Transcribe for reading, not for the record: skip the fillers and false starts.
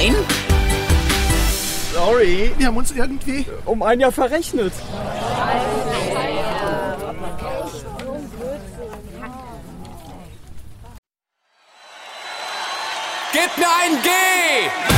Nein? Sorry, wir haben uns irgendwie um ein Jahr verrechnet. Gib mir ein G!